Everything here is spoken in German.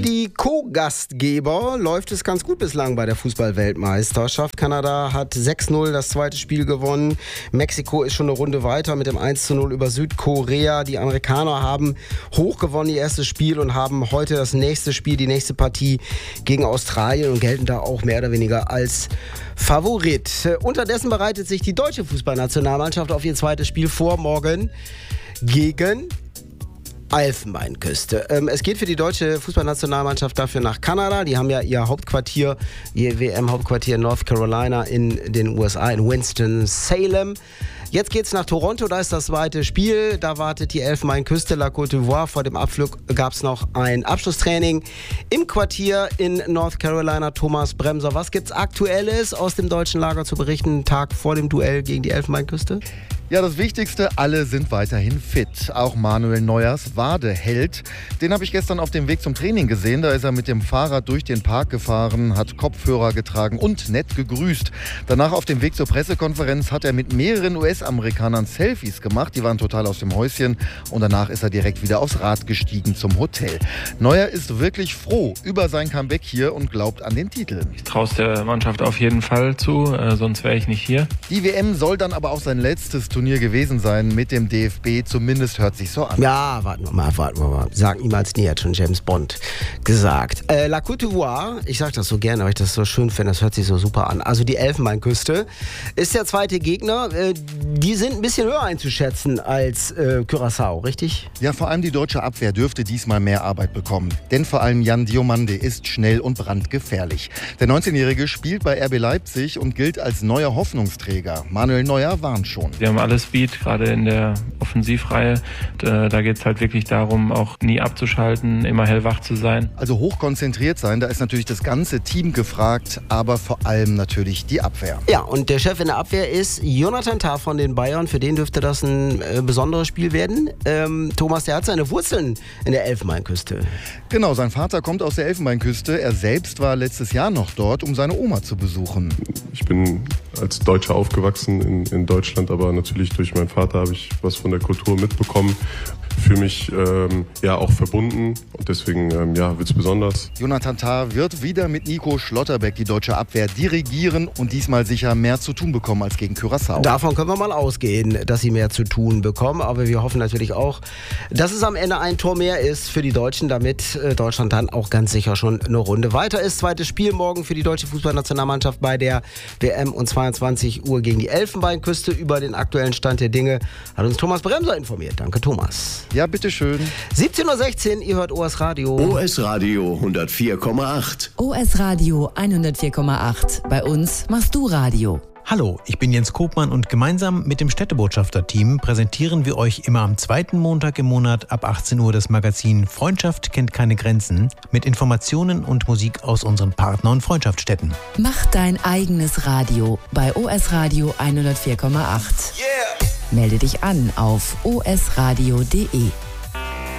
Die Co-Gastgeber läuft es ganz gut bislang bei der Fußball-Weltmeisterschaft. Kanada hat 6-0 das zweite Spiel gewonnen. Mexiko ist schon eine Runde weiter mit dem 1-0 über Südkorea. Die Amerikaner haben hoch gewonnen ihr erstes Spiel und haben heute das nächste Spiel, die nächste Partie gegen Australien und gelten da auch mehr oder weniger als Favorit. Unterdessen bereitet sich die deutsche Fußballnationalmannschaft auf ihr zweites Spiel vor, morgen gegen Elfenbeinküste. Es geht für die deutsche Fußballnationalmannschaft dafür nach Kanada. Die haben ja ihr Hauptquartier, ihr WM-Hauptquartier in North Carolina in den USA, in Winston-Salem. Jetzt geht's nach Toronto, da ist das zweite Spiel. Da wartet die Elfenbeinküste, La Côte d'Ivoire. Vor dem Abflug gab es noch ein Abschlusstraining im Quartier in North Carolina. Thomas Bremser, was gibt's Aktuelles aus dem deutschen Lager zu berichten, Tag vor dem Duell gegen die Elfenbeinküste? Ja, das Wichtigste, alle sind weiterhin fit. Auch Manuel Neuers Wade hält. Den habe ich gestern auf dem Weg zum Training gesehen. Da ist er mit dem Fahrrad durch den Park gefahren, hat Kopfhörer getragen und nett gegrüßt. Danach auf dem Weg zur Pressekonferenz hat er mit mehreren US-Amerikanern Selfies gemacht. Die waren total aus dem Häuschen. Und danach ist er direkt wieder aufs Rad gestiegen zum Hotel. Neuer ist wirklich froh über sein Comeback hier und glaubt an den Titel. Ich traue es der Mannschaft auf jeden Fall zu, sonst wäre ich nicht hier. Die WM soll dann aber auch sein letztes Turnier gewesen sein mit dem DFB, zumindest hört sich so an. Ja, warten wir mal. Sag niemals nie, hat schon James Bond gesagt. La Côte d'Ivoire, ich sag das so gerne, weil ich das so schön finde, das hört sich so super an. Also die Elfenbeinküste ist der zweite Gegner. Die sind ein bisschen höher einzuschätzen als Curaçao, richtig? Ja, vor allem die deutsche Abwehr dürfte diesmal mehr Arbeit bekommen. Denn vor allem Jan Diomande ist schnell und brandgefährlich. Der 19-Jährige spielt bei RB Leipzig und gilt als neuer Hoffnungsträger. Manuel Neuer warnt schon. Wir haben alles Speed, gerade in der Offensivreihe. Da geht es halt wirklich darum, auch nie abzuschalten, immer hellwach zu sein. Also hochkonzentriert sein, da ist natürlich das ganze Team gefragt, aber vor allem natürlich die Abwehr. Ja, und der Chef in der Abwehr ist Jonathan Tah von den Bayern. Für den dürfte das ein besonderes Spiel werden. Thomas, der hat seine Wurzeln in der Elfenbeinküste. Genau, sein Vater kommt aus der Elfenbeinküste. Er selbst war letztes Jahr noch dort, um seine Oma zu besuchen. Ich bin als Deutscher aufgewachsen in Deutschland, aber natürlich durch meinen Vater habe ich was von der Kultur mitbekommen. Fühle mich auch verbunden und deswegen wird es besonders. Jonathan Tah wird wieder mit Nico Schlotterbeck die deutsche Abwehr dirigieren und diesmal sicher mehr zu tun bekommen als gegen Curaçao. Davon können wir mal ausgehen, dass sie mehr zu tun bekommen, aber wir hoffen natürlich auch, dass es am Ende ein Tor mehr ist für die Deutschen, damit Deutschland dann auch ganz sicher schon eine Runde weiter ist. Zweites Spiel morgen für die deutsche Fußballnationalmannschaft bei der WM um 22 Uhr gegen die Elfenbeinküste. Über den aktuellen Stand der Dinge hat uns Thomas Bremser informiert. Danke, Thomas. Ja, bitteschön. 17:16 Uhr, ihr hört OS Radio. OS Radio 104,8. OS Radio 104,8. Bei uns machst du Radio. Hallo, ich bin Jens Kopmann und gemeinsam mit dem Städtebotschafter-Team präsentieren wir euch immer am zweiten Montag im Monat ab 18 Uhr das Magazin Freundschaft kennt keine Grenzen mit Informationen und Musik aus unseren Partner- und Freundschaftsstädten. Mach dein eigenes Radio bei OS Radio 104,8. Yeah. Melde dich an auf osradio.de.